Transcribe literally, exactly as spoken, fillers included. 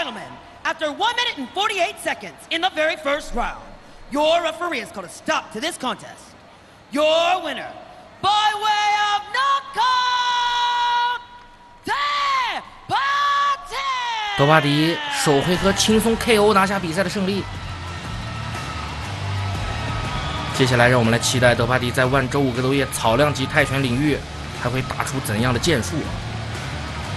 gentlemen, after one minute and forty-eight seconds in the very first round, your referee has called a stop to this contest. Your winner, by way of knockout, the party. 德巴迪首回合轻松 K O 拿下比赛的胜利。接下来，让我们来期待德巴迪在万州五格斗业草量级泰拳领域还会打出怎样的剑术啊！